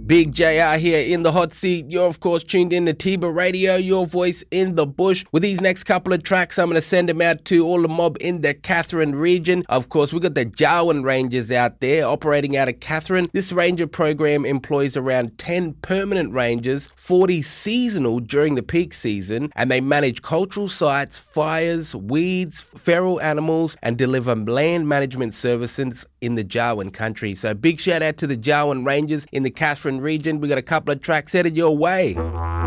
Big JR here in the hot seat. You're, of course, tuned in to Tiba Radio, your voice in the bush. With these next couple of tracks, I'm going to send them out to all the mob in the Katherine region. Of course, we got the Jarwin Rangers out there operating out of Katherine. This ranger program employs around 10 permanent rangers, 40 seasonal during the peak season, and they manage cultural sites, fires, weeds, feral animals, and deliver land management services in the Jarwin country. So big shout out to the Jarwin Rangers in the Katherine region. We got a couple of tracks headed your way.